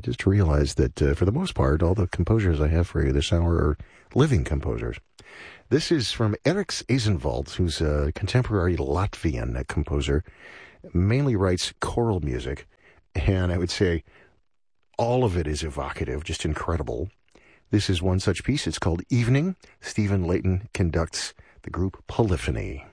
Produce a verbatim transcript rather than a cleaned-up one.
I just realized that uh, for the most part, all the composers I have for you this hour are living composers. This is from Eriks Eisenwald, who's a contemporary Latvian uh, composer, mainly writes choral music, and I would say all of it is evocative, just incredible. This is one such piece. It's called Evening. Stephen Layton conducts the group Polyphony.